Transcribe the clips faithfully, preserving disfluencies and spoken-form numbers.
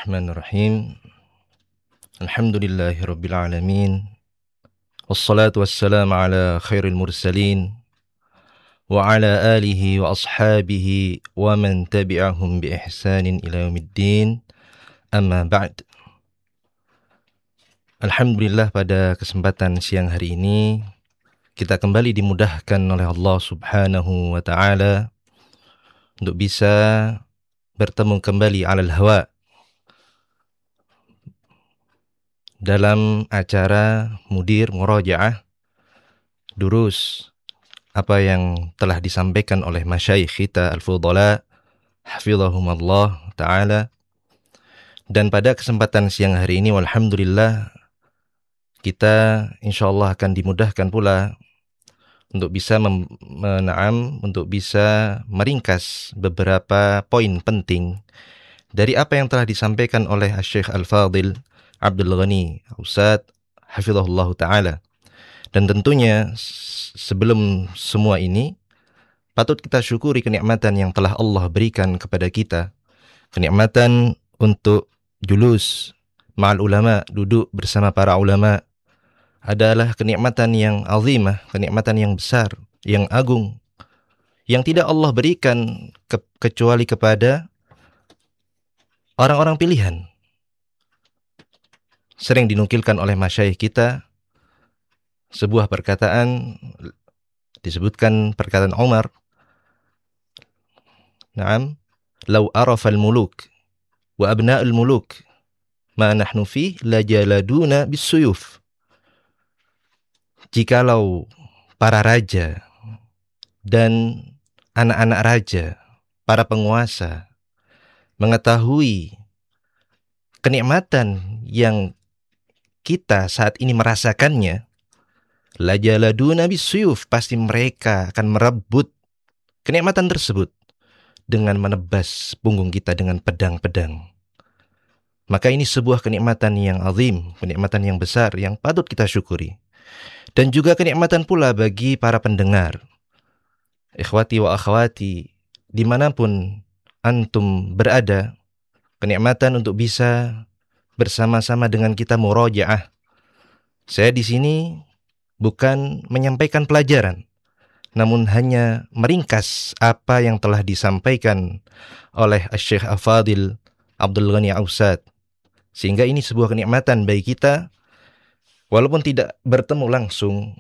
Bismillahirrahmanirrahim. Alhamdulillahirabbil alamin. Wassalatu wassalamu ala khairil mursalin wa ala alihi wa ashabihi wa man tabi'ahum bi ihsanin ila yaumiddin. Amma ba'd. Alhamdulillah, pada kesempatan siang hari ini kita kembali dimudahkan oleh Allah Subhanahu wa taala untuk bisa bertemu kembali alal hawa dalam acara Mudir Murajaah Durus, apa yang telah disampaikan oleh masyayikh kita al-fudhala hafidhahumallah ta'ala. Dan pada kesempatan siang hari ini walhamdulillah kita insyaallah akan dimudahkan pula untuk bisa mem- menaam untuk bisa meringkas beberapa poin penting dari apa yang telah disampaikan oleh Syekh Al-Fadil Abdul Ghani Ustadz hafizahullah ta'ala. Dan tentunya sebelum semua ini patut kita syukuri kenikmatan yang telah Allah berikan kepada kita. Kenikmatan untuk julus ma'al ulama, duduk bersama para ulama, adalah kenikmatan yang azimah, kenikmatan yang besar, yang agung, yang tidak Allah berikan ke- kecuali kepada orang-orang pilihan. Sering dinukilkan oleh masyayikh kita sebuah perkataan, disebutkan perkataan Umar, Naam, "Lau arafal muluk wa abna'ul muluk ma nahnu fi la jaladuna bisuyuf." Jikalau para raja dan anak-anak raja, para penguasa mengetahui kenikmatan yang kita saat ini merasakannya, la jaladuna bisuyuf, pasti mereka akan merebut kenikmatan tersebut dengan menebas punggung kita dengan pedang-pedang. Maka ini sebuah kenikmatan yang azim, kenikmatan yang besar yang patut kita syukuri. Dan juga kenikmatan pula bagi para pendengar. Ikhwati wa akhwati, dimanapun antum berada, kenikmatan untuk bisa bersama-sama dengan kita murajaah. Saya di sini bukan menyampaikan pelajaran, namun hanya meringkas apa yang telah disampaikan oleh Syekh Al-Fadil Abdul Ghani Ustadz. Sehingga ini sebuah kenikmatan bagi kita, walaupun tidak bertemu langsung,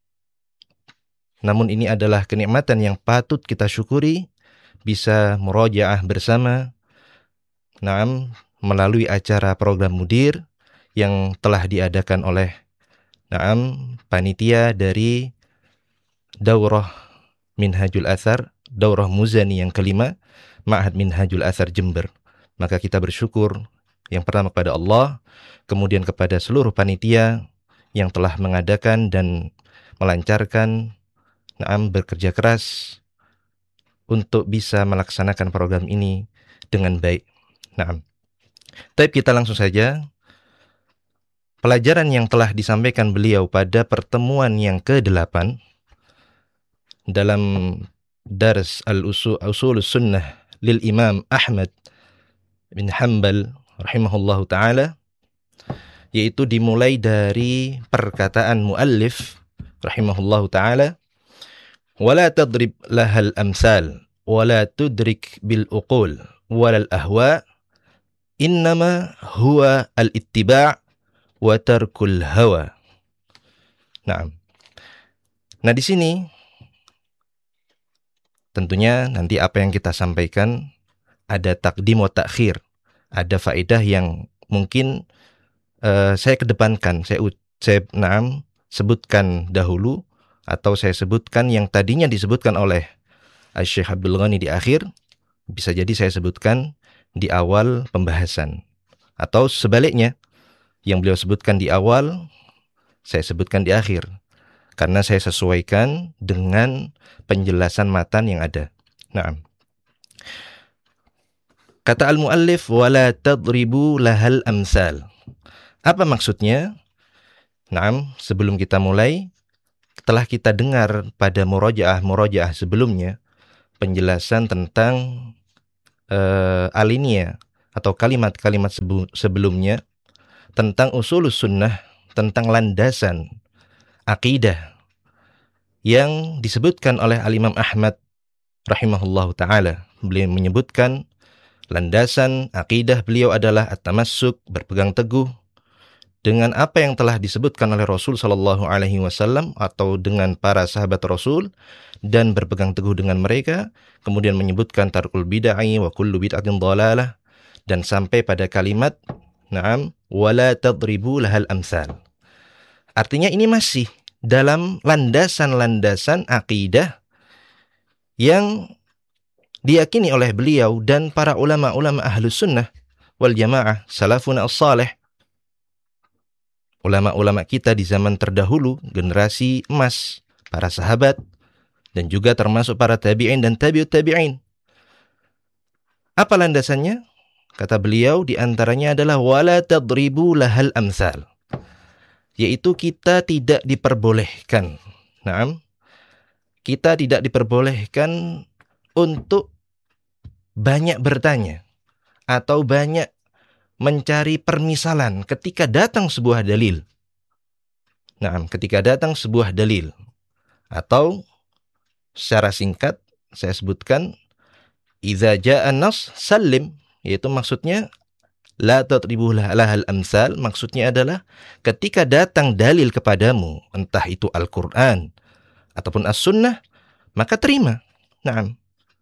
namun ini adalah kenikmatan yang patut kita syukuri, bisa murajaah bersama, naam, melalui acara program Mudir yang telah diadakan oleh naam, panitia dari Daurah Minhajul Athar, Daurah Muzani yang kelima, Ma'had Minhajul Athar Jember. Maka kita bersyukur yang pertama kepada Allah, kemudian kepada seluruh panitia yang telah mengadakan dan melancarkan, naam, bekerja keras untuk bisa melaksanakan program ini dengan baik. Naam. Tapi kita langsung saja. Pelajaran yang telah disampaikan beliau pada pertemuan yang kedelapan dalam Dars Al-Usul Sunnah lil Imam Ahmad bin Hanbal rahimahullahu ta'ala, yaitu dimulai dari perkataan muallif rahimahullahu ta'ala, "Wala tadrib lahal amsal, wala tudrik bil uqul, walal ahwa, innama huwa al-ittiba' wa tarkul hawa." Nah, nah di sini tentunya nanti apa yang kita sampaikan ada takdim wa takhir, ada faedah yang mungkin uh, saya kedepankan, saya saya naam sebutkan dahulu, atau saya sebutkan yang tadinya disebutkan oleh Syekh Abdul Ghani di akhir, bisa jadi saya sebutkan di awal pembahasan, atau sebaliknya, yang beliau sebutkan di awal saya sebutkan di akhir, karena saya sesuaikan dengan penjelasan matan yang ada. Nah, kata al-muallif, "Wala tadribu lahal amsal." Apa maksudnya? Nah, sebelum kita mulai, telah kita dengar pada murajaah-murajaah sebelumnya penjelasan tentang uh, alinea atau kalimat-kalimat sebelumnya tentang usulus sunnah, tentang landasan akidah yang disebutkan oleh Al-Imam Ahmad rahimahullahu ta'ala. Beliau menyebutkan landasan akidah beliau adalah at-tamassuk, berpegang teguh dengan apa yang telah disebutkan oleh Rasul sallallahu alaihi wasallam atau dengan para sahabat Rasul dan berpegang teguh dengan mereka, kemudian menyebutkan tarkul bid'ah wa kullu bid'atin dhalalah dan sampai pada kalimat na'am wala tadribu lahal amsal. Artinya ini masih dalam landasan-landasan akidah yang diyakini oleh beliau dan para ulama-ulama ahlus sunnah wal jamaah salafuna as-salih, ulama-ulama kita di zaman terdahulu, generasi emas, para sahabat dan juga termasuk para tabi'in dan tabi'ut tabi'in. Apa landasannya? Kata beliau di antaranya adalah wala tadribu lahal amsal, yaitu kita tidak diperbolehkan. Naam, kita tidak diperbolehkan untuk banyak bertanya atau banyak mencari permisalan ketika datang sebuah dalil. Nah, ketika datang sebuah dalil, atau secara singkat saya sebutkan idza jaa an-nas sallim, yaitu maksudnya la tatribu lahal amsal, maksudnya adalah ketika datang dalil kepadamu, entah itu Al-Qur'an ataupun As-Sunnah, maka terima. Naam.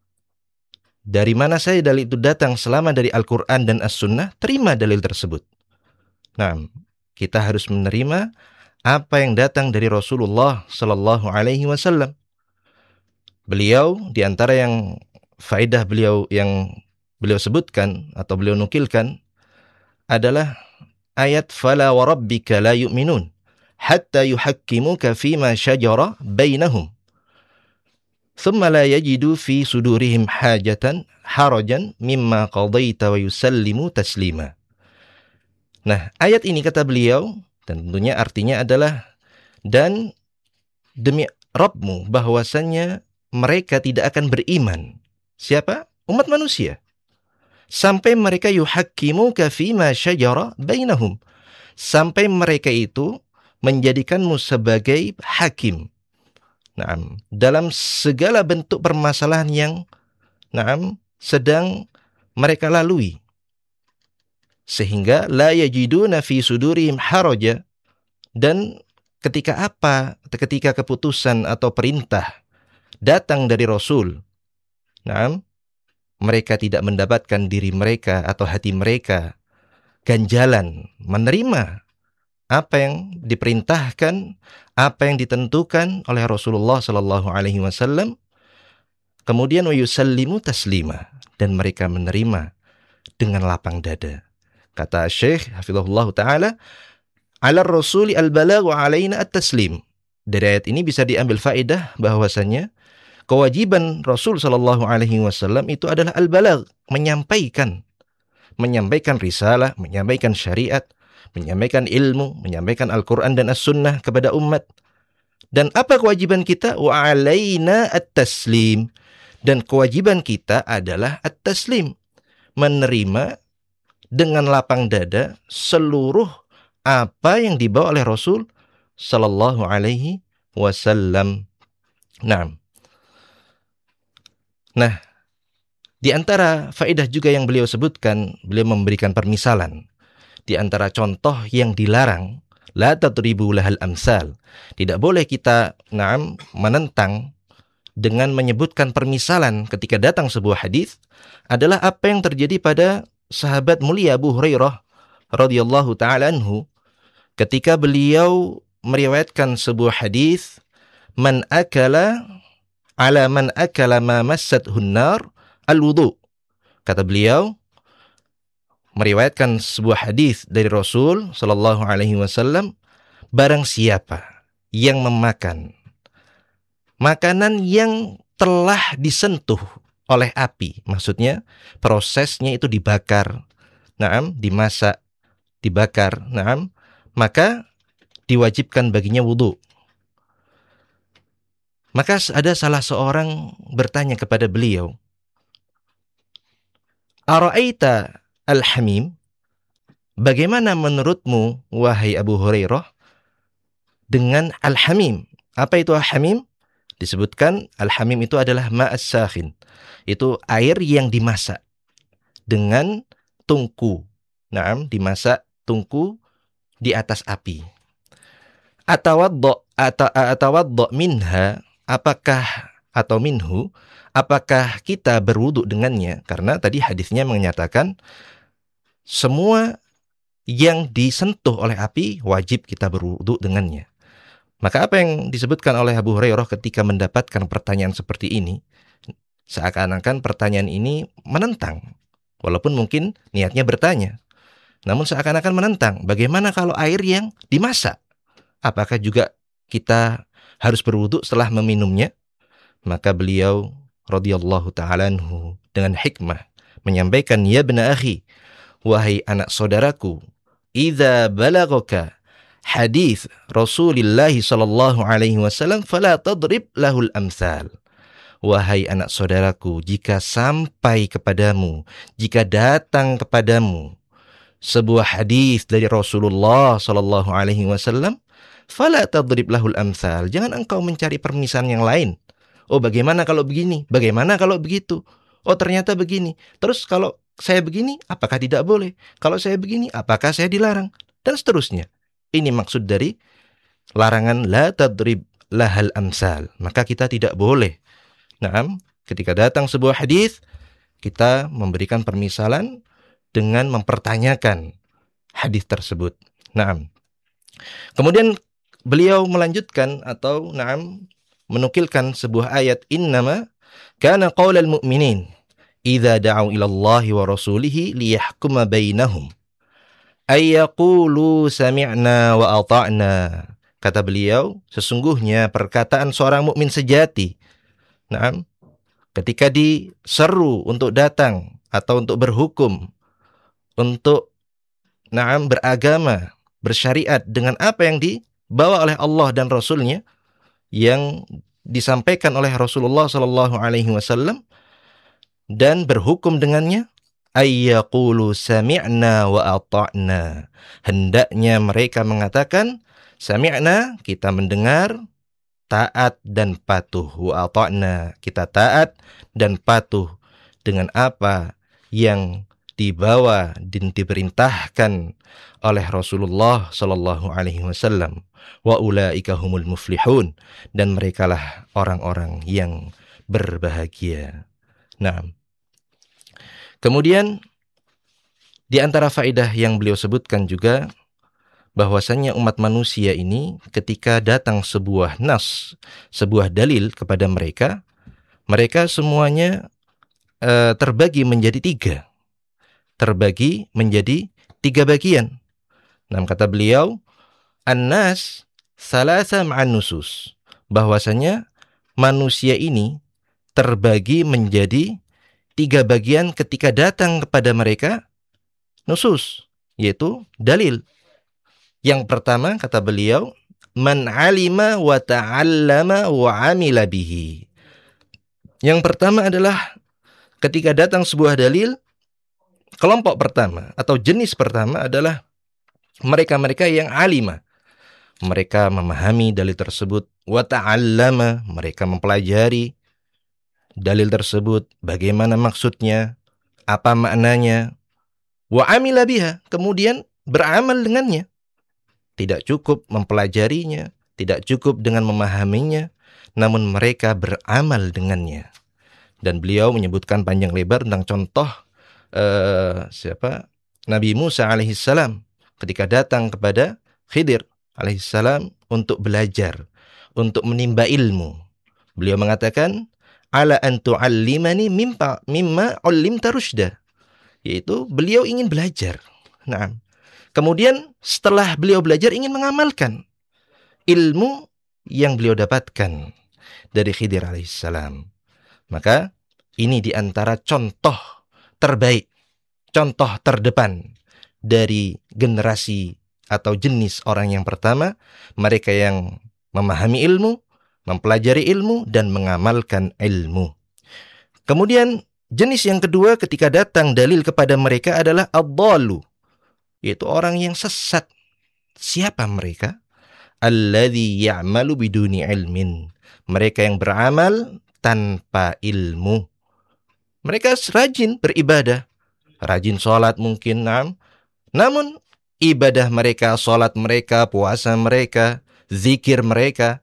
Dari mana saja dalil itu datang, selama dari Al-Quran dan As-Sunnah, terima dalil tersebut. Nah, kita harus menerima apa yang datang dari Rasulullah Sallallahu Alaihi Wasallam. Beliau, di antara yang faedah beliau yang beliau sebutkan atau beliau nukilkan adalah ayat fala wa rabbika la yu'minun hatta yuhakkimuka fima syajara bainahum thumma la yajidu fi sudurihim hajatan harajan mimma qadaita wa yusallimu taslima. Nah, ayat ini kata beliau, dan tentunya artinya adalah dan demi Rabbmu bahwasannya mereka tidak akan beriman. Siapa? Umat manusia. Sampai mereka yuhakkimuka fima syajara bainahum. Sampai mereka itu menjadikanmu sebagai hakim. Naam, dalam segala bentuk permasalahan yang naam sedang mereka lalui, sehingga la yajiduna fi sudurihim haraja, dan ketika apa ketika keputusan atau perintah datang dari Rasul, naam, mereka tidak mendapatkan diri mereka atau hati mereka ganjalan menerima apa yang diperintahkan, apa yang ditentukan oleh Rasulullah sallallahu alaihi wasallam. Kemudian wa yusallimu taslima, dan mereka menerima dengan lapang dada. Kata Syekh hafizahullah taala, "Ala rasuli al-balagh wa alaina at-taslim." Dari ayat ini bisa diambil faedah bahwasanya kewajiban Rasul sallallahu alaihi wasallam itu adalah al-balagh, menyampaikan, menyampaikan risalah, menyampaikan syariat, menyampaikan ilmu, menyampaikan Al-Quran dan As-Sunnah kepada umat. Dan apa kewajiban kita? Wa alaina at-taslim. Dan kewajiban kita adalah at-taslim, menerima dengan lapang dada seluruh apa yang dibawa oleh Rasul sallallahu alaihi wasallam. Nah, nah, di antara faedah juga yang beliau sebutkan, beliau memberikan permisalan. Di antara contoh yang dilarang, la tadribu lahal amsal. Tidak boleh kita na'am menentang dengan menyebutkan permisalan ketika datang sebuah hadis adalah apa yang terjadi pada sahabat mulia Abu Hurairah radhiyallahu taala anhu ketika beliau meriwayatkan sebuah hadis, man akala ala man akala ma massathu an-nar al-wudu. Kata beliau, meriwayatkan sebuah hadis dari Rasul sallallahu alaihi wasallam, barang siapa yang memakan makanan yang telah disentuh oleh api, maksudnya prosesnya itu dibakar, naam, dimasak, dibakar, naam, maka diwajibkan baginya wudu. Maka ada salah seorang bertanya kepada beliau, ara'aita Al-Hamim, bagaimana menurutmu, wahai Abu Hurairah, dengan Al-Hamim? Apa itu Al-Hamim? Disebutkan Al-Hamim itu adalah ma'as sakhin. Itu air yang dimasak dengan tungku. Naam, dimasak tungku di atas api. Atawaddo ata, atawaddo minha, apakah atau minhu, apakah kita berwudu dengannya? Karena tadi hadisnya menyatakan semua yang disentuh oleh api wajib kita berwudu dengannya. Maka apa yang disebutkan oleh Abu Hurairah ketika mendapatkan pertanyaan seperti ini, seakan-akan pertanyaan ini menentang. Walaupun mungkin niatnya bertanya, namun seakan-akan menentang. Bagaimana kalau air yang dimasak? Apakah juga kita harus berwudu setelah meminumnya? Maka beliau radhiyallahu ta'ala anhu dengan hikmah menyampaikan, ya bena akhi, wahai anak saudaraku, idza balagaka hadis Rasulullah sallallahu alaihi wasallam fala tadrib lahul amsal. Wahai anak saudaraku, jika sampai kepadamu, jika datang kepadamu sebuah hadis dari Rasulullah sallallahu alaihi wasallam, fala tadrib lahul amsal. Jangan engkau mencari permisalan yang lain. Oh, bagaimana kalau begini? Bagaimana kalau begitu? Oh, ternyata begini. Terus kalau saya begini, apakah tidak boleh? Kalau saya begini, apakah saya dilarang? Dan seterusnya. Ini maksud dari larangan la tadrib lahal amsal. Maka kita tidak boleh. Naam, ketika datang sebuah hadis, kita memberikan permisalan dengan mempertanyakan hadis tersebut. Naam. Kemudian beliau melanjutkan atau naam menukilkan sebuah ayat, innama kana qaulal mu'minin idza da'u ila Allahi wa rasulihi liyahkuma bainahum ay yaqulu sami'na wa ata'na. Kata beliau, sesungguhnya perkataan seorang mukmin sejati, naam, ketika diseru untuk datang atau untuk berhukum, untuk naam beragama, bersyariat dengan apa yang dibawa oleh Allah dan Rasulnya, yang disampaikan oleh Rasulullah sallallahu alaihi wasallam, dan berhukum dengannya, ayyaqulu sami'na wa ata'na. Hendaknya mereka mengatakan sami'na, kita mendengar, taat dan patuh, wa ata'na, kita taat dan patuh dengan apa yang dibawa dan diperintahkan oleh Rasulullah sallallahu alaihi wasallam. Wa ulaika humul muflihun, dan merekalah orang-orang yang berbahagia. Nah, kemudian di antara faedah yang beliau sebutkan juga bahwasannya umat manusia ini ketika datang sebuah nas, sebuah dalil kepada mereka, mereka semuanya uh, terbagi menjadi tiga. Terbagi menjadi tiga bagian. Nah, kata beliau, an-nas salasa ma'an nusus. Bahwasanya manusia ini terbagi menjadi tiga bagian ketika datang kepada mereka nusus, yaitu dalil. Yang pertama, kata beliau, man alima wa ta'allama wa amila bihi. Yang pertama adalah ketika datang sebuah dalil, kelompok pertama atau jenis pertama adalah mereka-mereka yang alima. Mereka memahami dalil tersebut, wa ta'allama, mereka mempelajari dalil tersebut, bagaimana maksudnya, apa maknanya, wa amila biha, kemudian beramal dengannya. Tidak cukup mempelajarinya, tidak cukup dengan memahaminya, namun mereka beramal dengannya. Dan beliau menyebutkan panjang lebar tentang contoh uh, siapa? Nabi Musa alaihissalam ketika datang kepada Khidir alaihissalam untuk belajar, untuk menimba ilmu. Beliau mengatakan, ala an tu'allimani mimma mimma 'allimta rusyda. Yaitu beliau ingin belajar. Nah, kemudian setelah beliau belajar ingin mengamalkan ilmu yang beliau dapatkan dari Khidir alaihissalam. Maka ini diantara contoh terbaik, contoh terdepan dari generasi atau jenis orang yang pertama, mereka yang memahami ilmu, mempelajari ilmu, dan mengamalkan ilmu. Kemudian Jenis yang kedua ketika datang dalil kepada mereka adalah ad-dhallu, yaitu orang yang sesat. Siapa mereka? Alladzi ya'malu biduni ilmin. Mereka yang beramal tanpa ilmu. Mereka rajin beribadah, rajin sholat mungkin, nam. Namun ibadah mereka, sholat mereka, puasa mereka, zikir mereka,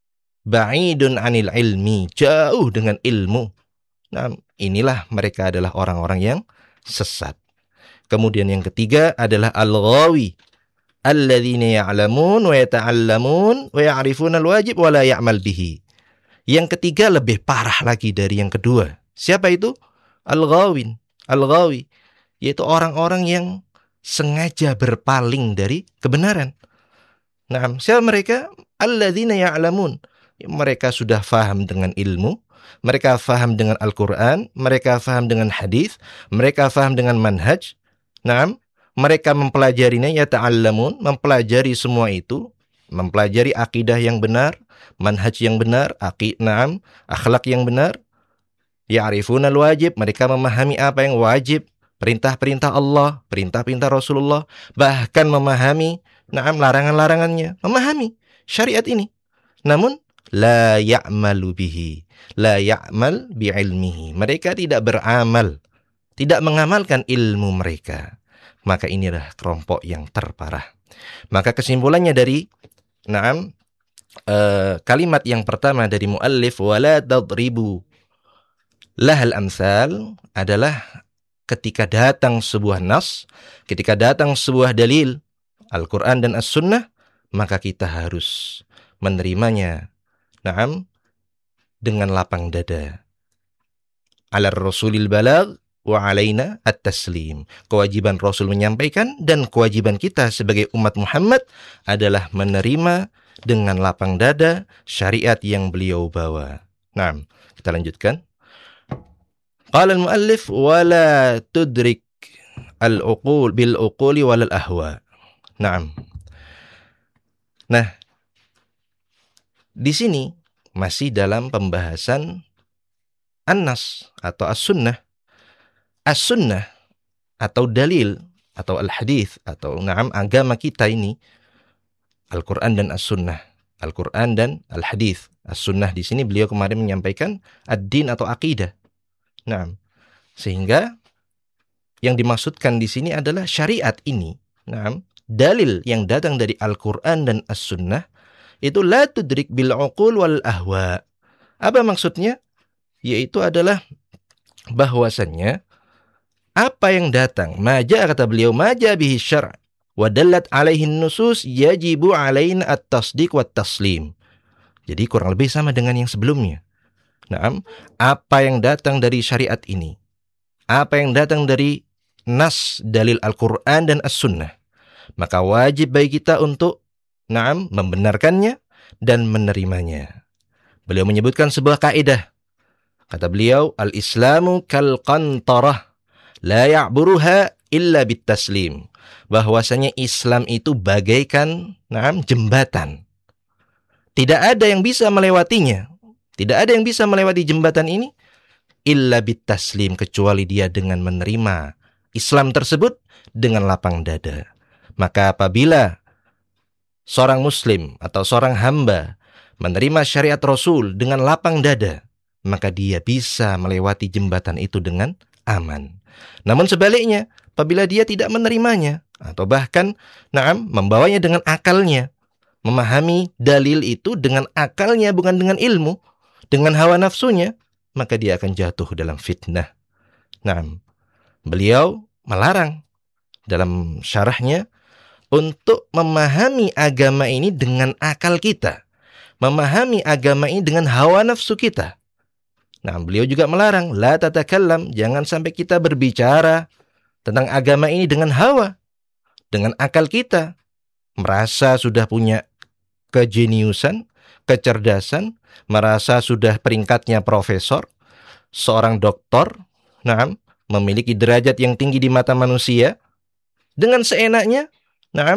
ba'idun anil ilmi, jauh dengan ilmu. Nah, inilah mereka adalah orang-orang yang sesat. Kemudian yang ketiga adalah al-ghawi, alladzina ya'lamun wa yata'allamun wa ya'rifuna al-wajib wa la ya'mal bihi. Yang ketiga lebih parah lagi dari yang kedua. Siapa itu? Al-ghawin, al-ghawi, yaitu orang-orang yang sengaja berpaling dari kebenaran. Nah, siapa mereka? Alladzina ya'lamun. Mereka sudah faham dengan ilmu, mereka faham dengan Al-Quran, mereka faham dengan hadis, mereka faham dengan manhaj. Nah, mereka mempelajarinya, yata'allamun, mempelajari semua itu, mempelajari akidah yang benar, manhaj yang benar, aqid, naam, akhlak yang benar. Ya'rifuna al-wajib, mereka memahami apa yang wajib, perintah-perintah Allah, perintah-perintah Rasulullah, bahkan memahami naam larangan-larangannya, memahami syariat ini. Namun la ya'malu bihi, la ya'mal bi'ilmihi. Mereka tidak beramal, tidak mengamalkan ilmu mereka. Maka inilah kelompok yang terparah. Maka kesimpulannya dari naam uh, kalimat yang pertama dari muallif wala tadribu lahal amsal adalah ketika datang sebuah nas, ketika datang sebuah dalil Al-Quran dan As-Sunnah, maka kita harus menerimanya naam dengan lapang dada. Ala rasulil balagh wa alaina at-taslim. Kewajiban Rasul menyampaikan dan kewajiban kita sebagai umat Muhammad adalah menerima dengan lapang dada syariat yang beliau bawa. Nah, kita lanjutkan. Qala al-muallif wala tudrik al-uqul bil uquli wal ahwa. Naam. Nah, di sini masih dalam pembahasan an-nas atau as-sunnah. As-sunnah atau dalil atau al-hadis atau naam agama kita ini Al-Qur'an dan as-sunnah. Al-Qur'an dan al-hadis. As-sunnah di sini beliau kemarin menyampaikan ad-din atau akidah. Nah, sehingga yang dimaksudkan di sini adalah syariat ini. Nah, dalil yang datang dari Al-Quran dan As-Sunnah itu la tudrik bil uqul wal ahwa. Apa maksudnya? Yaitu adalah bahwasannya apa yang datang, maja kata beliau, maja bihi syar' wa dallat alaihi nusus yajibu alaina at-tasdiq wat taslim. Jadi kurang lebih sama dengan yang sebelumnya. Naam, apa yang datang dari syariat ini, apa yang datang dari nas dalil Al-Quran dan As-Sunnah, maka wajib bagi kita untuk naam membenarkannya dan menerimanya. Beliau menyebutkan sebuah kaidah. Kata beliau, al-islamu kal qantarah la ya'buruha illa bit taslim. Bahwasanya Islam itu bagaikan naam jembatan. Tidak ada yang bisa melewatinya. Tidak ada yang bisa melewati jembatan ini illa bit taslim, kecuali dia dengan menerima Islam tersebut dengan lapang dada. Maka apabila seorang muslim atau seorang hamba menerima syariat Rasul dengan lapang dada, maka dia bisa melewati jembatan itu dengan aman. Namun sebaliknya, apabila dia tidak menerimanya atau bahkan naam membawanya dengan akalnya, memahami dalil itu dengan akalnya bukan dengan ilmu, dengan hawa nafsunya, maka dia akan jatuh dalam fitnah. Nah, beliau melarang dalam syarahnya untuk memahami agama ini dengan akal kita, memahami agama ini dengan hawa nafsu kita. Nah, beliau juga melarang, la tatakallam, jangan sampai kita berbicara tentang agama ini dengan hawa, dengan akal kita, merasa sudah punya kejeniusan, kecerdasan, merasa sudah peringkatnya profesor, seorang doktor, nah, memiliki derajat yang tinggi di mata manusia, dengan seenaknya, nah,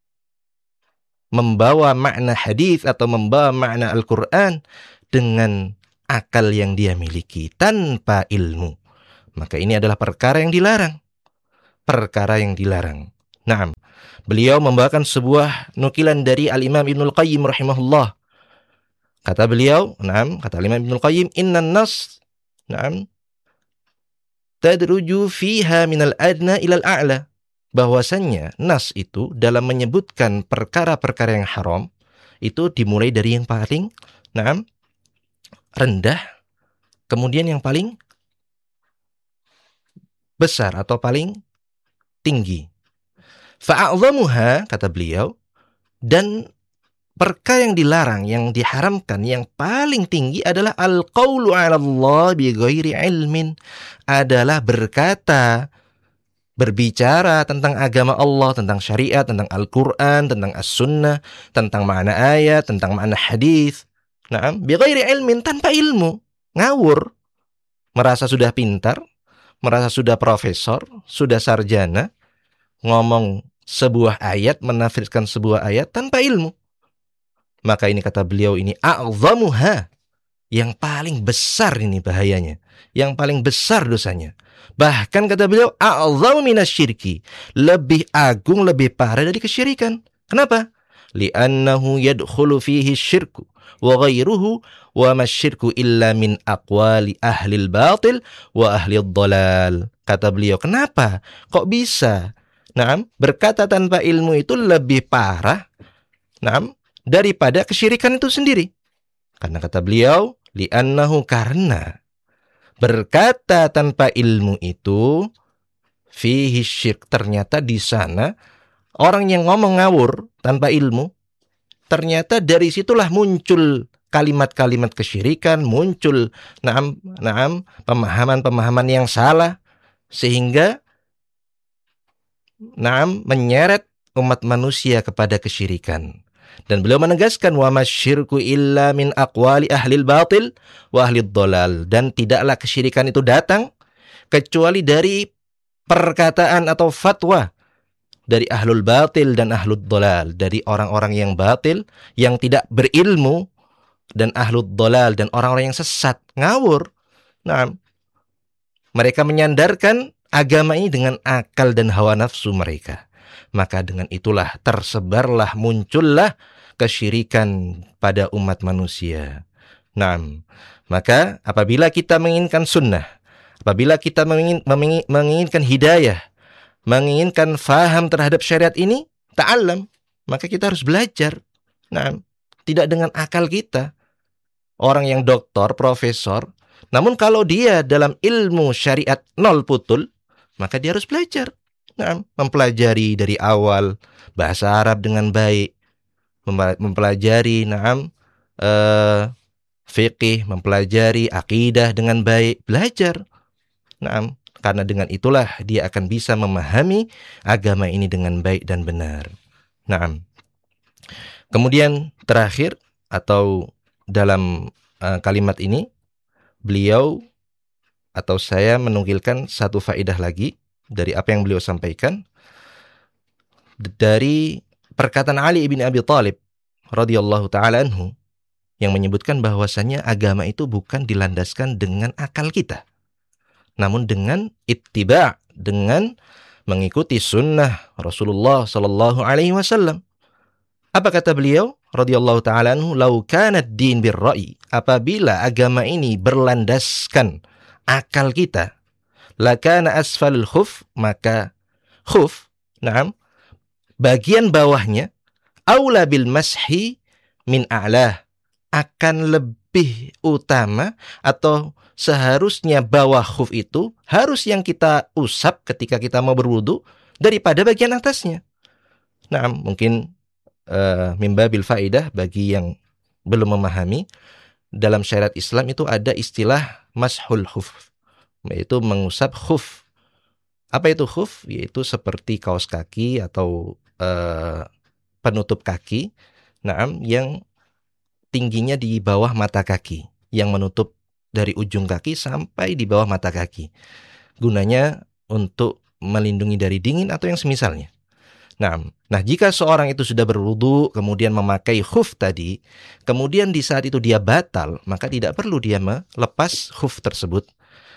membawa makna hadis atau membawa makna Al-Quran dengan akal yang dia miliki tanpa ilmu. Maka ini adalah perkara yang dilarang. Perkara yang dilarang. Naam. Beliau membawakan sebuah nukilan dari Al-Imam Ibnul Qayyim rahimahullah. Kata beliau, naam, kata Al-Imam Ibnul Qayyim, "Innan nas, naam, tadruju fiha minal adna ilal a'la." Bahwasannya nas itu dalam menyebutkan perkara-perkara yang haram itu dimulai dari yang paling naam rendah, kemudian yang paling besar atau paling tinggi. Fa'a'zamuha, kata beliau, dan perkara yang dilarang, yang diharamkan, yang paling tinggi adalah al-qawlu 'ala Allah bi ghairi ilmin, adalah berkata, berbicara tentang agama Allah, tentang syariat, tentang Al-Quran, tentang As-Sunnah, tentang makna ayat, tentang makna hadis. Naam, bi ghairi ilmin, tanpa ilmu, ngawur, merasa sudah pintar, merasa sudah profesor, sudah sarjana, ngomong sebuah ayat, menafsirkan sebuah ayat tanpa ilmu. Maka ini kata beliau, ini a'zamuha, yang paling besar ini bahayanya, yang paling besar dosanya. Bahkan kata beliau, a'zamu minasyirki, lebih agung, lebih parah dari kesyirikan. Kenapa? Li'annahu yadkhulu fihi syirku wa ghairuhu wa masyirku illa min aqwali ahlil batil wa ahlil dhalal. Kata beliau, kenapa? Kok bisa? Naam, berkata tanpa ilmu itu lebih parah, naam, daripada kesyirikan itu sendiri. Karena kata beliau, li'annahu, karena berkata tanpa ilmu itu fihi syirk, ternyata di sana orang yang ngomong ngawur tanpa ilmu, ternyata dari situlah muncul kalimat-kalimat kesyirikan, muncul naam naam pemahaman-pemahaman yang salah, sehingga naam menyeret umat manusia kepada kesyirikan. Dan beliau menegaskan, wa masyirku illa min aqwali ahlil batil wa ahlid dhalal, dan tidaklah kesyirikan itu datang kecuali dari perkataan atau fatwa dari ahlul batil dan ahlud dhalal, dari orang-orang yang batil, yang tidak berilmu, dan ahlud dhalal, dan orang-orang yang sesat, ngawur. Nah, mereka menyandarkan agama ini dengan akal dan hawa nafsu mereka. Maka dengan itulah tersebarlah, muncullah kesyirikan pada umat manusia. Nah, maka apabila kita menginginkan sunnah, apabila kita mengingin, mengingin, menginginkan hidayah, menginginkan faham terhadap syariat ini, ta'allam, maka kita harus belajar. Nah, tidak dengan akal kita. Orang yang doktor, profesor, namun kalau dia dalam ilmu syariat nol putul, maka dia harus belajar. Nah, mempelajari dari awal bahasa Arab dengan baik, mempelajari naam uh, fiqih, mempelajari akidah dengan baik, belajar. Naam, karena dengan itulah dia akan bisa memahami agama ini dengan baik dan benar. Naam. Kemudian terakhir atau dalam uh, kalimat ini beliau atau saya menukilkan satu faedah lagi dari apa yang beliau sampaikan dari perkataan Ali bin Abi Thalib radhiyallahu taala anhu yang menyebutkan bahwasannya agama itu bukan dilandaskan dengan akal kita, namun dengan ittiba', dengan mengikuti sunnah Rasulullah sallallahu alaihi wasallam. Apa kata beliau radhiyallahu taala anhu, "Lau kana ad-din bir-ra'yi", apabila agama ini berlandaskan akal kita, lakana asfalul khuf, maka khuf, naam, bagian bawahnya, aula bil mashi min a'lah, akan lebih utama atau seharusnya bawah khuf itu harus yang kita usap ketika kita mau berwudu daripada bagian atasnya. Nah, mungkin uh, mimbabil faidah bagi yang belum memahami, dalam syariat Islam itu ada istilah mashul khuf, yaitu mengusap khuf. Apa itu khuf? Yaitu seperti kaos kaki atau uh, penutup kaki, naam, yang tingginya di bawah mata kaki, yang menutup dari ujung kaki sampai di bawah mata kaki. Gunanya untuk melindungi dari dingin atau yang semisalnya. Nah, nah jika seorang itu sudah berwudu kemudian memakai khuf tadi, kemudian di saat itu dia batal, maka tidak perlu dia melepas khuf tersebut.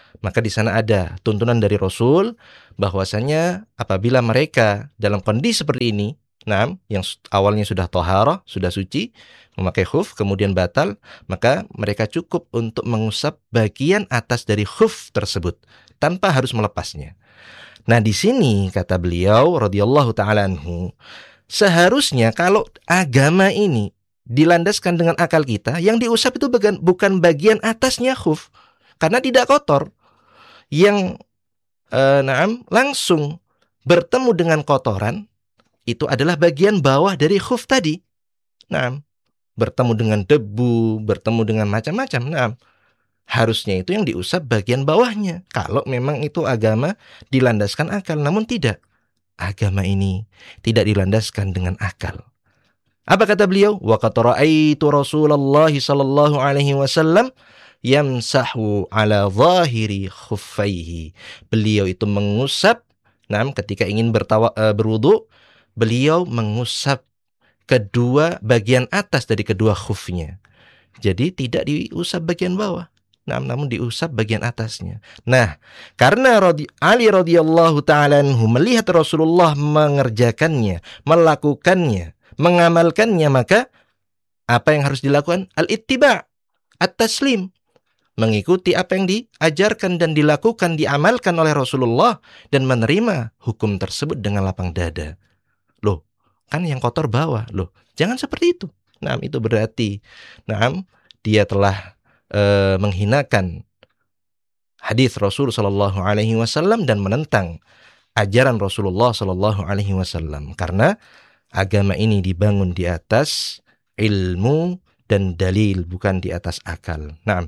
Maka di sana ada tuntunan dari Rasul bahwasanya apabila mereka dalam kondisi seperti ini, nah, yang awalnya sudah toharah, sudah suci, memakai khuf, kemudian batal, maka mereka cukup untuk mengusap bagian atas dari khuf tersebut tanpa harus melepasnya. Nah, di sini kata beliau radhiyallahu taala anhu, seharusnya kalau agama ini dilandaskan dengan akal kita, yang diusap itu bukan bagian atasnya khuf, karena tidak kotor. Yang eh, naam langsung bertemu dengan kotoran itu adalah bagian bawah dari khuf tadi. Naam, bertemu dengan debu, bertemu dengan macam-macam. Naam, harusnya itu yang diusap bagian bawahnya. Kalau memang itu agama dilandaskan akal, namun tidak. Agama ini tidak dilandaskan dengan akal. Apa kata beliau? Wa qad ra'aitu Rasulullah sallallahu alaihi wasallam yamsahu ala zahiri khuffaihi. Beliau itu mengusap, nah ketika ingin bertawa, uh, berwudu, beliau mengusap kedua bagian atas dari kedua khufnya. Jadi tidak diusap bagian bawah, nah, namun diusap bagian atasnya. Nah, karena Ali radhiyallahu ta'ala anhu melihat Rasulullah mengerjakannya, melakukannya, mengamalkannya, maka apa yang harus dilakukan? Al-ittiba', at-taslim. Mengikuti apa yang diajarkan dan dilakukan, diamalkan oleh Rasulullah dan menerima hukum tersebut dengan lapang dada. Loh, kan yang kotor bawah. Loh, jangan seperti itu. Nah, itu berarti nah, dia telah e, menghinakan hadis Rasul sallallahu alaihi wasallam dan menentang ajaran Rasulullah sallallahu alaihi wasallam. Karena agama ini dibangun di atas ilmu dan dalil, bukan di atas akal. Nah,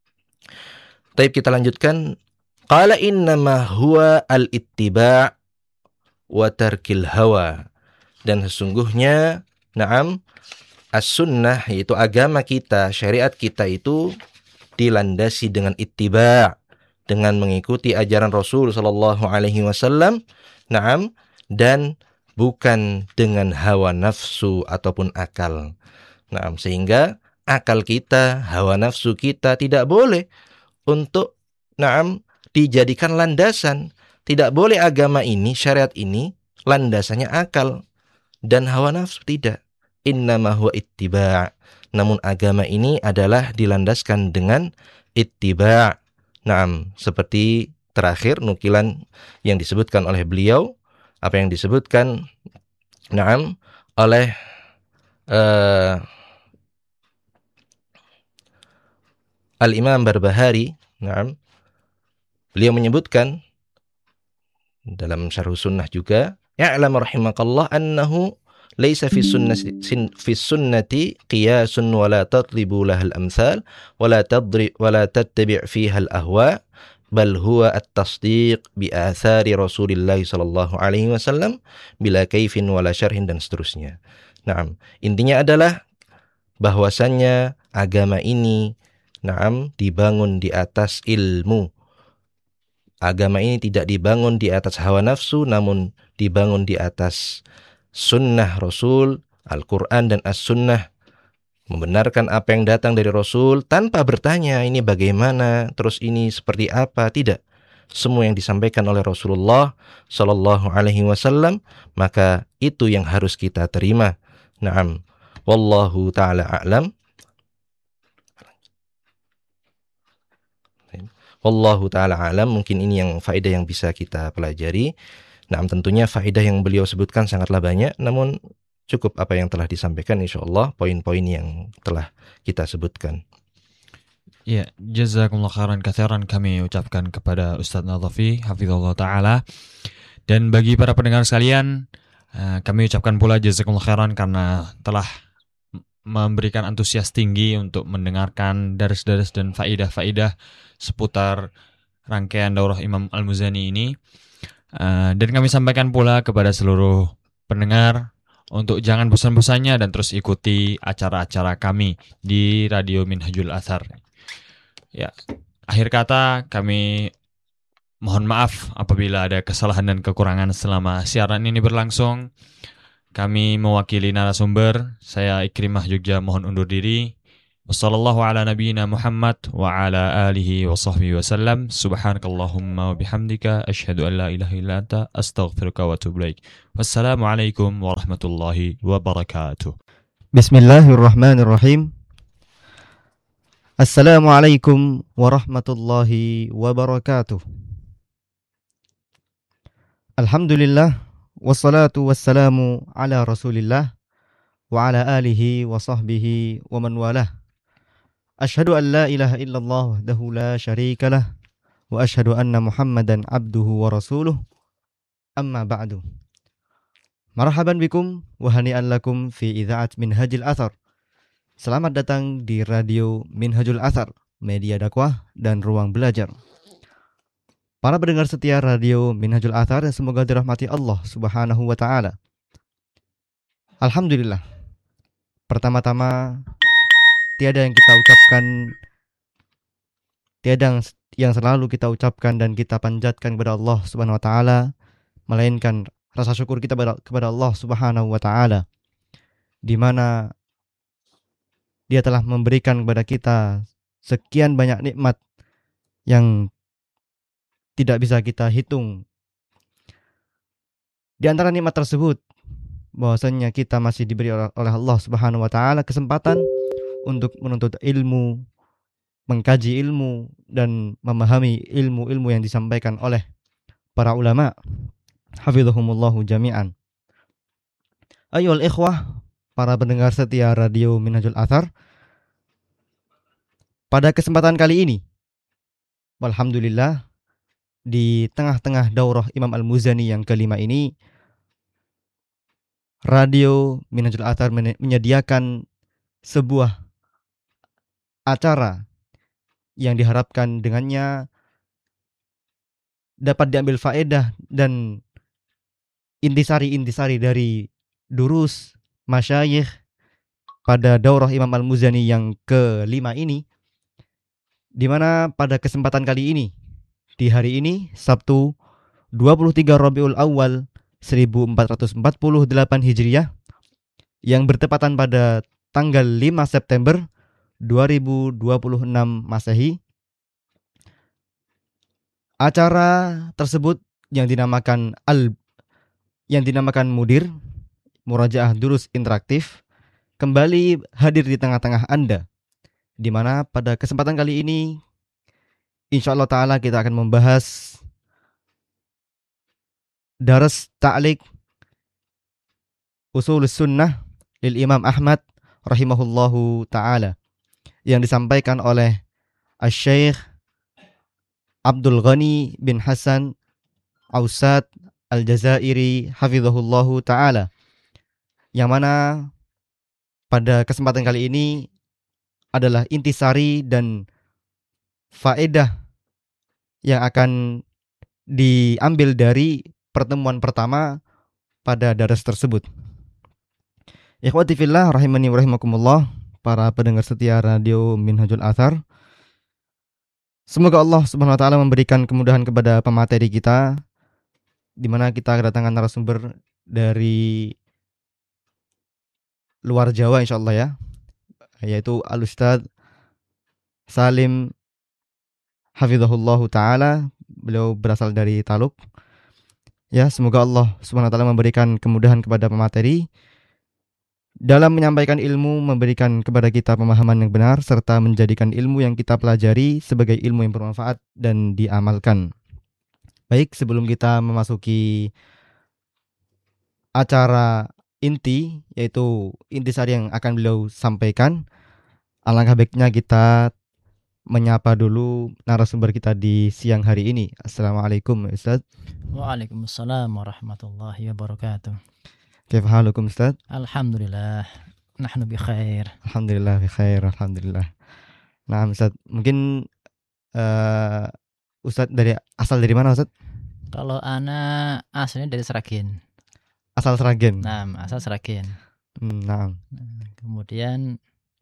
baik, kita lanjutkan. Qala innama huwa al-ittiba' wa tarkil hawa. Dan sesungguhnya, na'am, as-sunnah, yaitu agama kita, syariat kita itu dilandasi dengan ittiba', dengan mengikuti ajaran Rasul sallallahu alaihi wasallam, na'am, dan bukan dengan hawa nafsu ataupun akal. Na'am, sehingga akal kita, hawa nafsu kita tidak boleh untuk na'am dijadikan landasan. Tidak boleh agama ini, syariat ini landasannya akal dan hawa nafsu, tidak. Innama huwa ittiba'. Namun agama ini adalah dilandaskan dengan ittiba'. Naam, seperti terakhir nukilan yang disebutkan oleh beliau, apa yang disebutkan naam oleh uh, Al-Imam Barbahari. Naam, beliau menyebutkan dalam Syarh Sunnah juga, ya'lam rahimakallah annahu laisa fi sunnati fi sunnati qiyasun wa la tatlibu lahal amsal wa la tadri wa la tattabi' fiha al ahwa bal huwa at-tasdiq bi athari Rasulillah sallallahu alaihi wasallam bila kaifin wala syarhin, dan seterusnya. Naam, intinya adalah bahwasannya agama ini naam dibangun di atas ilmu. Agama ini tidak dibangun di atas hawa nafsu, namun dibangun di atas sunnah Rasul, Al-Quran dan As-Sunnah. Membenarkan apa yang datang dari Rasul tanpa bertanya ini bagaimana, terus ini seperti apa, tidak. Semua yang disampaikan oleh Rasulullah sallallahu alaihi wasallam, maka itu yang harus kita terima. Naam, wallahu ta'ala a'lam. Wallahu ta'ala a'lam. Mungkin ini yang faedah yang bisa kita pelajari. Nah, tentunya faedah yang beliau sebutkan sangatlah banyak, namun cukup apa yang telah disampaikan, insyaallah poin-poin yang telah kita sebutkan. Ya, jazakumullah khairan katsiran kami ucapkan kepada Ustaz Nadhafi hafizallahu taala. Dan bagi para pendengar sekalian, kami ucapkan pula jazakumullah khairan karena telah memberikan antusias tinggi untuk mendengarkan daras-daras dan faidah-faidah seputar rangkaian daurah Imam Al-Muzani ini. Dan kami sampaikan pula kepada seluruh pendengar untuk jangan bosan-bosannya dan terus ikuti acara-acara kami di Radio Minhajul Athar. Ya, akhir kata kami mohon maaf apabila ada kesalahan dan kekurangan selama siaran ini berlangsung. Kami mewakili narasumber, saya Ikrimah Jogja mohon undur diri. Wassallallahu ala nabiyyina Muhammad wa ala alihi wa sahbihi wasallam. Subhanakallahumma wa bihamdika asyhadu an la ilaha illa anta astaghfiruka wa atubu ilaik. Wassalamualaikum warahmatullahi wabarakatuh. Bismillahirrahmanirrahim. Assalamualaikum warahmatullahi wabarakatuh. Alhamdulillah wassalatu wassalamu ala Rasulillah wa ala alihi wa sahbihi wa man walah. Asyhadu an la ilaha illallah wahdahu la syarikalah wa asyhadu anna Muhammadan abduhu wa rasuluh. Amma ba'du. Marhaban bikum wa hani'an lakum fi idzaat Minhajul Athar. Selamat datang di radio Minhajul Athar, media dakwah dan ruang belajar. Para pendengar setia radio Minhajul Athar, semoga dirahmati Allah Subhanahu wa taala. Alhamdulillah. Pertama-tama, tiada yang kita ucapkan, tiada yang selalu kita ucapkan dan kita panjatkan kepada Allah Subhanahu wa taala, melainkan rasa syukur kita kepada Allah Subhanahu wa taala, di mana Dia telah memberikan kepada kita sekian banyak nikmat yang tidak bisa kita hitung. Di antara nikmat tersebut, bahwasanya kita masih diberi oleh Allah Subhanahu wa taala kesempatan untuk menuntut ilmu, mengkaji ilmu dan memahami ilmu-ilmu yang disampaikan oleh para ulama. Hafizahumullahu jami'an. Ayyuhal ikhwah, para pendengar setia radio Minhajul Athar, pada kesempatan kali ini, alhamdulillah, di tengah-tengah daurah Imam Al-Muzani yang kelima ini, radio Minhajul Athar menyediakan sebuah acara yang diharapkan dengannya dapat diambil faedah dan intisari-intisari dari durus masyayikh pada daurah Imam Al-Muzani yang kelima ini, di mana pada kesempatan kali ini, di hari ini Sabtu dua puluh tiga Rabiul Awal seribu empat ratus empat puluh delapan Hijriah, yang bertepatan pada tanggal lima September dua ribu dua puluh enam Masehi. Acara tersebut yang dinamakan al yang dinamakan Mudir, Murajaah Durus Interaktif, kembali hadir di tengah-tengah Anda, di mana pada kesempatan kali ini insyaallah ta'ala kita akan membahas Daras Ta'liq Ushulus Sunnah lil Imam Ahmad rahimahullahu ta'ala, yang disampaikan oleh Asy-Syaikh Abdul Ghani bin Hasan Ausad Al-Jazairi hafizahullahu ta'ala, yang mana pada kesempatan kali ini adalah intisari dan faedah yang akan diambil dari pertemuan pertama pada daras tersebut. Ikhwati fillah rahimani wa rahimakumullah, para pendengar setia radio Minhajul Athar, semoga Allah Subhanahu wa taala memberikan kemudahan kepada pemateri kita, di mana kita kedatangan narasumber dari luar Jawa insyaallah ya, yaitu Al-Ustaz Salim hafizahullahu ta'ala. Beliau berasal dari Taluk. Ya, semoga Allah Subhanahu wa taala memberikan kemudahan kepada pemateri dalam menyampaikan ilmu, memberikan kepada kita pemahaman yang benar, serta menjadikan ilmu yang kita pelajari sebagai ilmu yang bermanfaat dan diamalkan. Baik, sebelum kita memasuki acara inti, yaitu intisari yang akan beliau sampaikan, alangkah baiknya kita menyapa dulu narasumber kita di siang hari ini. Assalamualaikum Ustaz. Waalaikumsalam warahmatullahi wabarakatuh. Kaifa halukum Ustaz? Alhamdulillah, nahnu bi khair. Alhamdulillah bi khair, alhamdulillah. Nah Ustaz, mungkin uh, Ustaz dari asal dari mana Ustaz? Kalau ana aslinya dari Seragen. Asal Seragen. Nah, asal Seragen. Hmm, nah. Nah, kemudian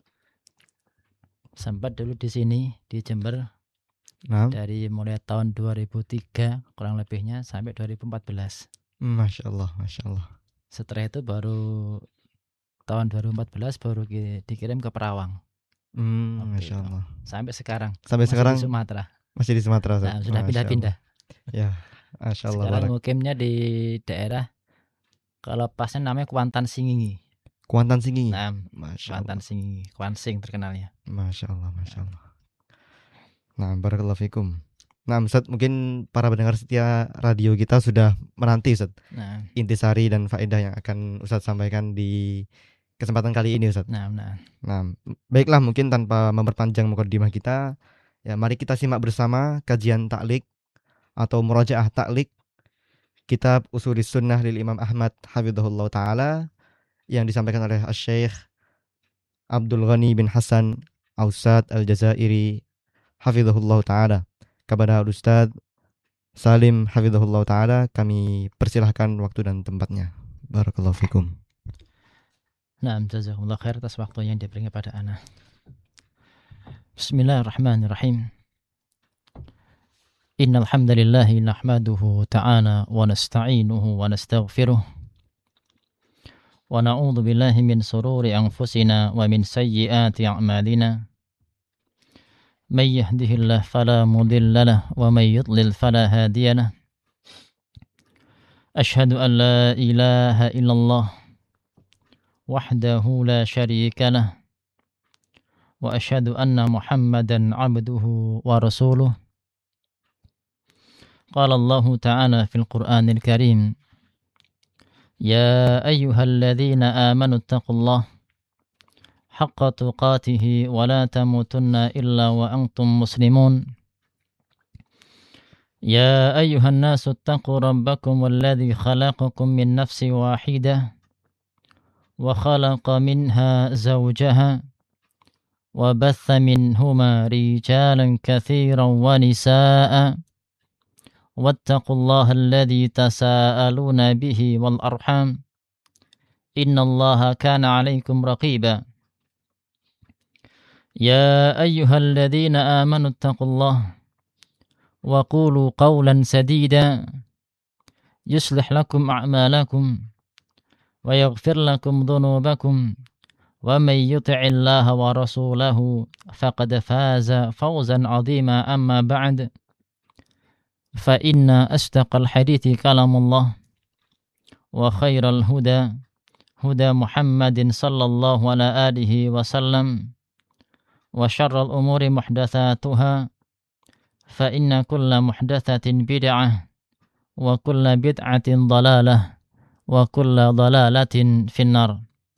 sempat dulu di sini di Jember. Nah. Dari mulai tahun dua ribu tiga kurang lebihnya sampai dua ribu empat belas. Masya Allah, Masya Allah. Setelah itu baru tahun dua ribu empat belas baru dikirim ke Perawang. Hmm, Waktu Masya itu. Allah. Sampai sekarang. Sampai Masih sekarang di Sumatera. masih di Sumatera, Ustaz. Nah, sudah Masya pindah-pindah. Allah. Ya, Masya Allah. Sekarang Barak. mukimnya di daerah, kalau pasnya namanya Kuantan Singingi. Kuantan Singingi. Nah, Masya Kuantan Allah. Singingi, Kuansing terkenalnya. Masya Allah, Masya Allah. Nah, barakallahu fikum. Nah, Ustaz, mungkin para pendengar setia radio kita sudah menanti, Ustaz, Nah, intisari dan faedah yang akan Ustaz sampaikan di kesempatan kali ini, Ustaz. nah, nah. Nah, baiklah, mungkin tanpa memperpanjang mukadimah kita, ya mari kita simak bersama kajian taklik atau murajaah taklik kitab Usulis Sunnah lil Imam Ahmad hafizahullah taala yang disampaikan oleh Asy-Syaikh Abdul Ghani bin Hasan Ausad Al-Jazairi hafizahullah taala. Kepada Ustaz Salim hafizahullah taala kami persilahkan waktu dan tempatnya. Barakallahu fikum. Nah, jazakumullah khair atas waktu yang diberikan kepada ana. Bismillahirrahmanirrahim. Innal hamdalillah nahmaduhu ta'ala wa nasta'inuhu wa nastaghfiruh. Wa na'udzu billahi min sururi anfusina wa min sayyiati a'malina. Man yahdihillahu fala mudilla lahu wa man yudlil fala hadiya lahu. Asyhadu an la ilaha illallah wahdahu la syarika lahu wa asyhadu anna Muhammadan 'abduhu wa rasuluh. Qala Allah ta'ala fil Qur'anil Karim, ya ayyuhalladzina amanu taqullaha haqqa tuqatih wa la tamutunna illa wa antum muslimun. Ya ayyuhan nasu taqu rabbakum alladzi khalaqakum min nafsin wahidah wa khalaqa minha zawjaha wa batha minhuma rijalan katsiran wa nisaa'a wattaqullaha alladzi tasaaluna bihi wal arham innallaha kana 'alaikum raqiba. Ya ayyuhalladzina amanu taqullaha wa qulu qawlan sadida yuslih lakum a'malakum wa yaghfir lakum dhunubakum wa may yuti'illaha wa rasulahu faqad faza fawzan 'azima. Amma ba'd, fa inna asdaqal hadithi kalamullah wa khairal huda huda Muhammadin sallallahu ala alihi wa sallam wa syarrul umuri muhdatsatuha fa inna kulla muhdatsatin bid'ah wa kulla bid'atin dhalalah wa kulla dhalalatin finnar.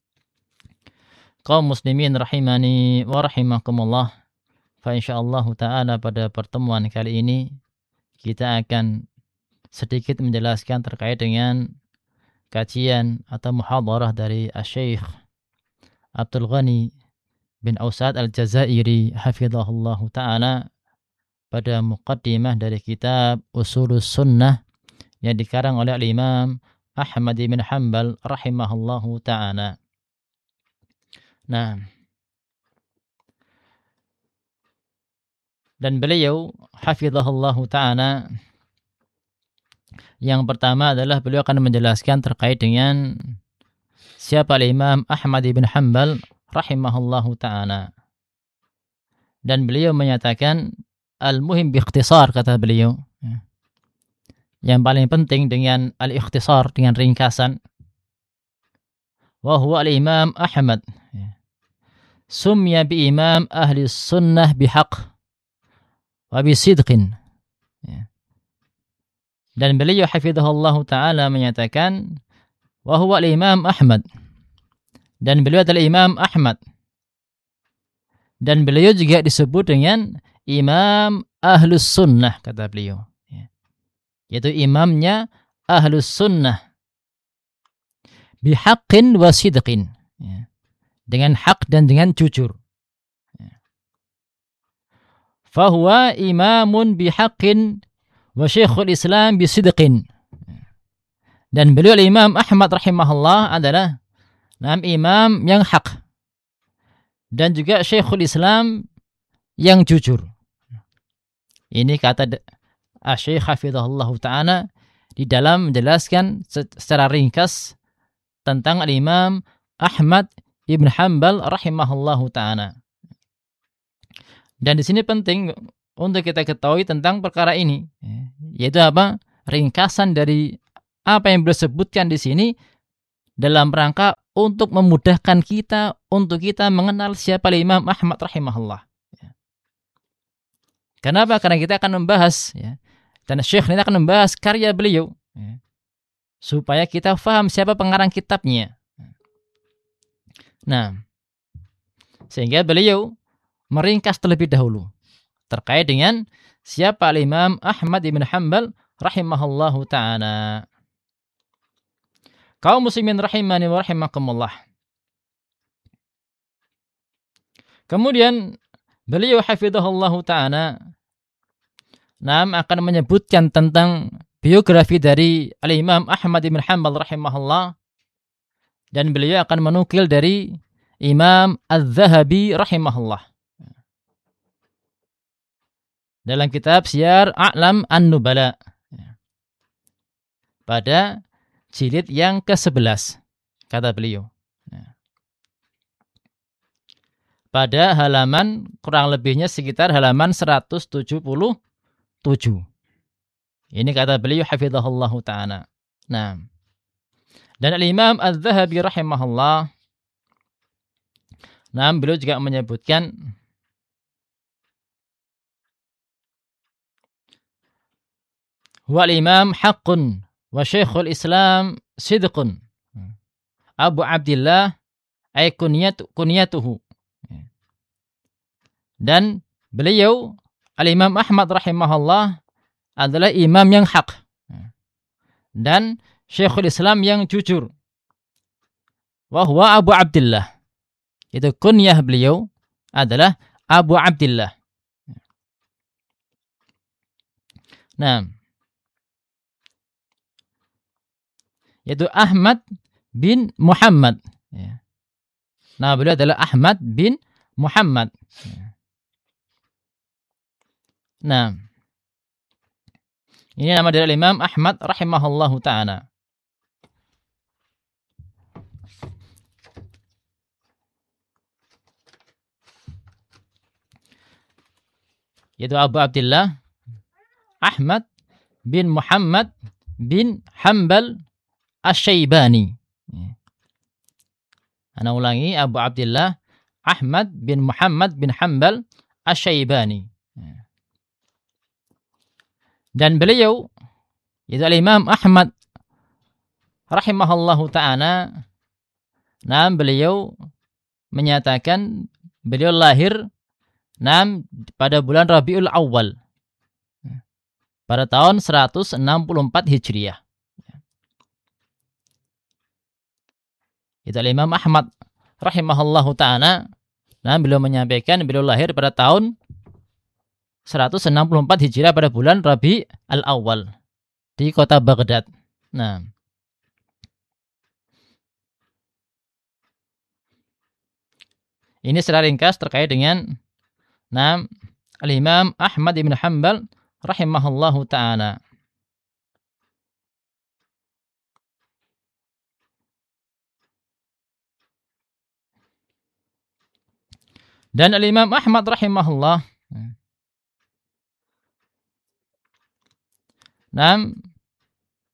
Kaum muslimin rahimani wa rahimakumullah, fa insyaallah taala pada pertemuan kali ini kita akan sedikit menjelaskan terkait dengan kajian atau muhadarah dari Asy-Syaikh Abdul Ghani bin Ausad Al-Jazairi hafizahullah ta'ala pada muqaddimah dari kitab Usulus Sunnah yang dikarang oleh Imam Ahmad bin Hanbal rahimahullahu ta'ala. Nah, dan beliau hafizahullah ta'ala, yang pertama adalah beliau akan menjelaskan terkait dengan siapa Imam Ahmad bin Hanbal rahimahullahu ta'ala. Dan beliau menyatakan al-muhim bi-ikhtisar, kata beliau, yang paling penting dengan al-ikhtisar, dengan ringkasan. Wa huwa al-Imam Ahmad sumya bi imam ahli sunnah bihaq wa bisidqin. Dan beliau hafizahullah ta'ala menyatakan wa huwa al-Imam Ahmad, dan beliau adalah Imam Ahmad, dan beliau juga disebut dengan Imam Ahlus Sunnah, kata beliau, yaitu imamnya Ahlus Sunnah bihaqqin wa sidqin, dengan hak dan dengan jujur. Fahuwa imamun bihaqqin wa syekhul Islam bisidqin. Dan beliau Imam Ahmad rahimahullah adalah nam imam yang hak dan juga syekhul Islam yang jujur. Ini kata Asy-Syaikh hafizahullah ta'ala di dalam menjelaskan secara ringkas tentang Imam Ahmad ibn Hanbal rahimahullah ta'ala. Dan di sini penting untuk kita ketahui tentang perkara ini, yaitu apa? Ringkasan dari apa yang beliau sebutkan di sini dalam rangka untuk memudahkan kita untuk kita mengenal siapa Imam Ahmad rahimahullah. Kenapa? Karena kita akan membahas, ya, dan Syekh ini akan membahas karya beliau, ya, supaya kita faham siapa pengarang kitabnya. Nah, sehingga beliau meringkas terlebih dahulu terkait dengan siapa Imam Ahmad ibn Hanbal rahimahullahu ta'ala. Kaum muslimin rahimani wa rahimakumullah. Kemudian beliau hafizahullahu ta'ala nam akan menyebutkan tentang biografi dari Al-Imam Ahmad ibn Hanbal rahimahullah, dan beliau akan menukil dari Imam Az-Zahabi rahimahullah dalam kitab Siyar A'lam An-Nubala pada jilid yang kesebelas, kata beliau, pada halaman kurang lebihnya sekitar halaman seratus tujuh puluh tujuh. Ini kata beliau hafizahullahu ta'ala. Nah, dan Al-Imam Az-Zahabi rahimahullah, nah, beliau juga menyebutkan wal imam haqqun wa syekhul Islam sidqun Abu Abdillah ay kunyatu, kunyatuhu. Dan beliau Al-Imam Ahmad rahimahullah adalah imam yang hak dan syekhul Islam yang jujur. Wa huwa Abu Abdillah. Itu kunyah beliau adalah Abu Abdillah. Nah, yaitu Ahmad bin Muhammad. Nah, beliau adalah Ahmad bin Muhammad. Nah, ini nama dari Imam Ahmad rahimahullahu ta'ala. Yaitu Abu Abdillah Ahmad bin Muhammad bin Hanbal Asy-Syaibani. Ana ulangi, Abu Abdillah Ahmad bin Muhammad bin Hanbal Asy-Syaibani. Dan beliau, yaitu Imam Ahmad rahimahullahu ta'ala, nah, beliau menyatakan beliau lahir nah, pada bulan Rabiul Awal pada tahun seratus enam puluh empat Hijriah. Itu Imam Ahmad rahimahullahu ta'ala, nah, beliau menyampaikan beliau lahir pada tahun seratus enam puluh empat Hijriah pada bulan Rabi al-Awwal di kota Baghdad. Nah, ini secara ringkas terkait dengan nah, Al-Imam Ahmad ibn Hanbal rahimahullahu ta'ala. Dan Al-Imam Ahmad rahimahullah, nah,